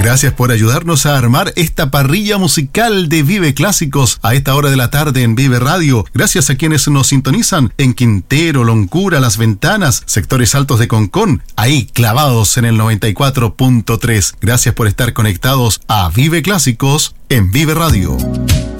Gracias por ayudarnos a armar esta parrilla musical de Vive Clásicos a esta hora de la tarde en Vive Radio. Gracias a quienes nos sintonizan en Quintero, Loncura, Las Ventanas, sectores altos de Concón, ahí clavados en el 94.3. Gracias por estar conectados a Vive Clásicos en Vive Radio.